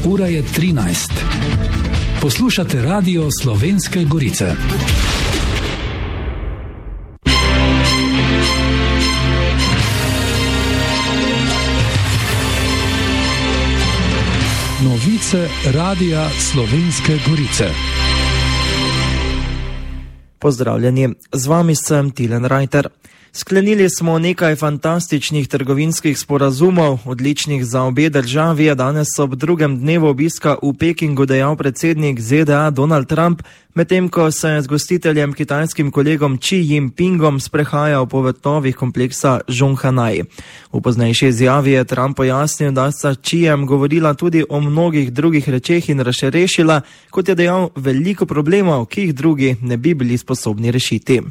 ura je 13. Poslušate Radio Slovenske Gorice. Novice Radia Slovenske Gorice. Pozdravljeni, z vami sem Tilen Rajter. Sklenili smo nekaj fantastičnih trgovinskih sporazumov, odličnih za obe državi, je danes ob drugem dnevu obiska v Pekingu dejal predsednik ZDA Donald Trump, medtem ko se je z gostiteljem kitajskim kolegom Xi Jinpingom sprehajal po vrtovih kompleksa Zhonghanai. V poznejši izjavi je Trump pojasnil, da sta Xijem govorila tudi o mnogih drugih rečeh in razrešila, kot je dejal, veliko problemov, ki jih drugi ne bi bili sposobni rešiti.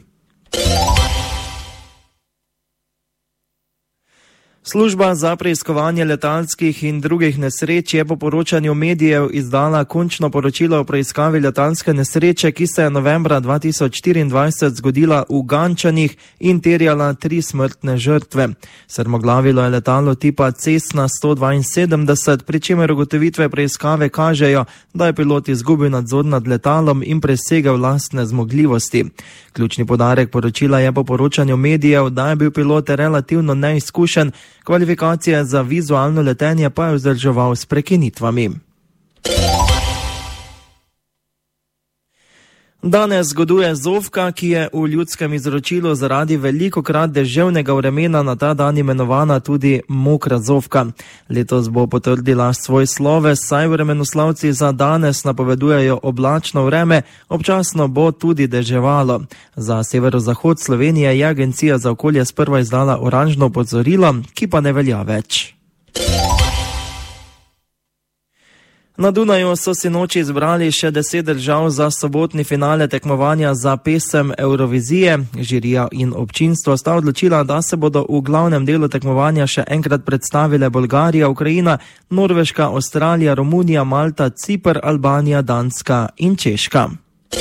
Služba za preiskovanje letalskih in drugih nesreč je po poročanju medijev izdala končno poročilo o preiskavi letalske nesreče, ki se je novembra 2024 zgodila v Gančanih in terjala 3 smrtne žrtve. Strmoglavilo je letalo tipa Cessna 172, pri čemer ugotovitve preiskave kažejo, da je pilot izgubil nadzor nad letalom in presegel lastne zmogljivosti. Ključni poudarek poročila je po poročanju medijev, da je bil pilot relativno neizkušen, kvalifikacije za vizualno letenje pa je vzdrževal s prekinitvami. Danes zgoduje Zofka, ki je v ljudskem izročilu zaradi velikokrat deževnega vremena na ta dan imenovana tudi Mokra Zofka. Letos bo potrdila svoj sloves, saj vremenoslavci za danes napovedujejo oblačno vreme, občasno bo tudi deževalo. Za severozahod Slovenije je Agencija za okolje sprva izdala oranžno opozorilo, ki pa ne velja več. Na Dunaju so si noči izbrali še 10 držav za sobotni finale tekmovanja za pesem Eurovizije. Žirija in občinstvo sta odločila, da se bodo v glavnem delu tekmovanja še enkrat predstavile Bolgarija, Ukrajina, Norveška, Avstralija, Romunija, Malta, Ciper, Albanija, Danska in Češka.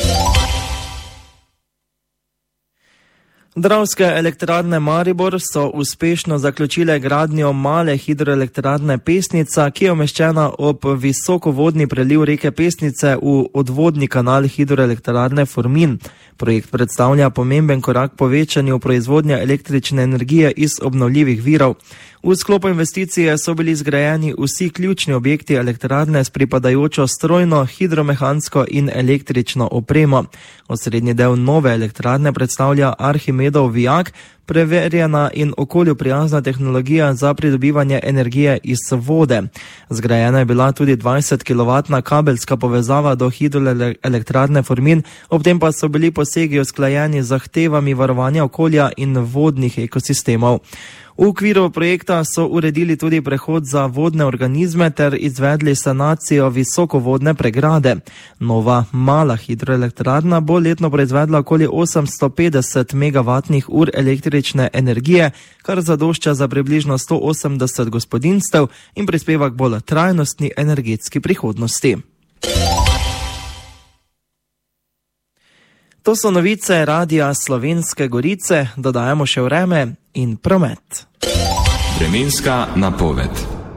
Dravske elektrarne Maribor so uspešno zaključile gradnjo male hidroelektrarne Pesnica, ki je umeščena ob visokovodni preliv reke Pesnice v odvodni kanal hidroelektrarne Formin. Projekt predstavlja pomemben korak povečanju proizvodnje električne energije iz obnovljivih virov. V sklopu investicije so bili zgrajeni vsi ključni objekti elektrarne s pripadajočo strojno, hidromehansko in električno opremo. Osrednji del nove elektrarne predstavlja Arhimedov vijak, preverjena in okolju prijazna tehnologija za pridobivanje energije iz vode. Zgrajena je bila tudi 20-kilovatna kabelska povezava do hidroelektrarne Formin, ob tem pa so bili posegi usklajeni z zahtevami varovanja okolja in vodnih ekosistemov. V okviru projekta so uredili tudi prehod za vodne organizme ter izvedli sanacijo visokovodne pregrade. Nova mala hidroelektrarna bo letno proizvedla okoli 850 megavatnih ur električne energije, kar zadošča za približno 180 gospodinjstev in prispeva k bolj trajnostni energetski prihodnosti. To so novice Radia Slovenske Gorice, dodajamo še vreme in promet. Vremenska napoved.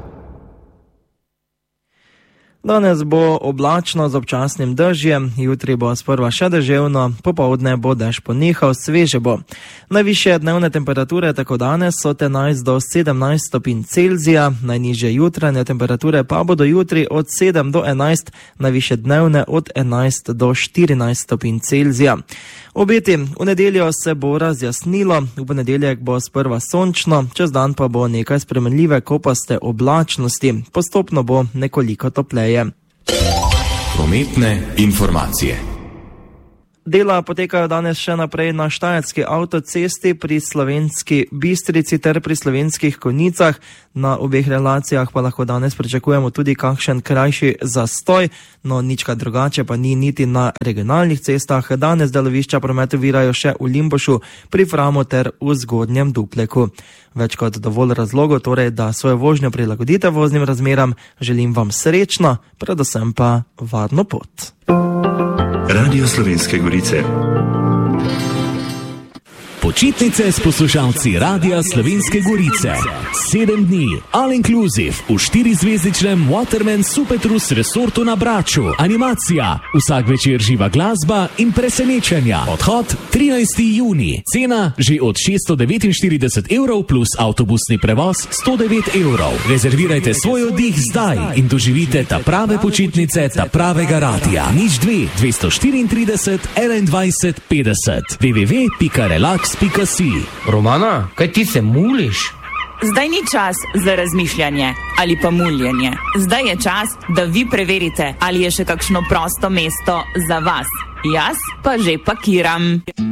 Danes bo oblačno z občasnim dežjem, jutri bo sprva še deževno, popoldne bo dež ponehal, sveže bo. Najvišje dnevne temperature tako danes so 11 do 17 stopinj Celzija, najnižje jutranje temperature pa bodo jutri od 7 do 11, najvišje dnevne od 11 do 14 stopinj Celzija. Obeti, v nedeljo se bo razjasnilo, v ponedeljek bo sprva sončno, čez dan pa bo nekaj spremenljive kopaste oblačnosti, postopno bo nekoliko topleje. Prometne informacije. Dela potekajo danes še naprej na Štajerski avtocesti pri Slovenski Bistrici ter pri Slovenskih Konjicah. Na obeh relacijah pa lahko danes pričakujemo tudi kakšen krajši zastoj, no nička drugače pa ni niti na regionalnih cestah. Danes delovišča promet ovirajo še v Limbušu, pri Framu ter v Zgornjem Dupleku. Več kot dovolj razlogov torej, da svojo vožnjo prilagodite voznim razmeram. Želim vam srečno, predvsem pa varno pot. Radio Slovenske Gorice. Počitnice s poslušalci Radia Slovenske Gorice. 7 dni, all inclusive, v 4-zvezdičnem Waterman Supetrus resortu na Braču. Animacija, vsak večer živa glasba in presenečenja. Odhod 13. juni. Cena že od 649 evrov plus avtobusni prevoz 109 evrov. Rezervirajte svoj oddih zdaj in doživite ta prave počitnice, ta pravega radia. Nič 2 234 21 50 www.relax.si. Romana, kaj ti se muliš? Zdaj ni čas za razmišljanje ali pa muljenje. Zdaj je čas, da vi preverite, ali je še kakšno prosto mesto za vas. Jaz pa že pakiram.